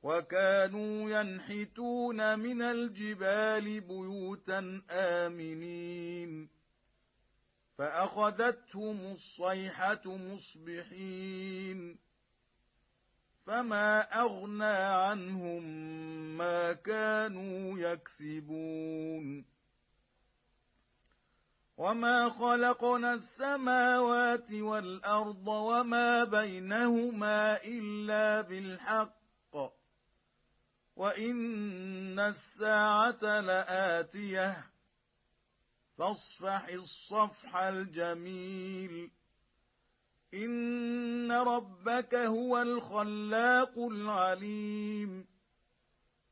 وكانوا ينحتون من الجبال بيوتا آمنين فأخذتهم الصيحة مصبحين فما أغنى عنهم ما كانوا يكسبون وما خلقنا السماوات والأرض وما بينهما إلا بالحق وإن الساعة لآتية فاصفح الصفح الجميل إن ربك هو الخلاق العليم